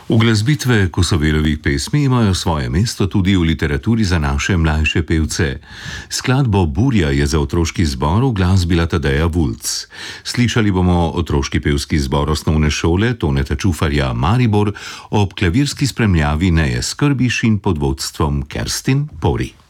Uglasbitve Kosovelovih pesmi imajo svoje mesto tudi v literaturi za naše mlajše pevce. Skladbo Burja je za otroški zbor uglasbila Tadeja Vulc. Slišali bomo otroški pevski zbor osnovne šole Toneta Čufarja Maribor ob klavirski spremljavi Neje Skrbiš in pod vodstvom Kerstin Pori.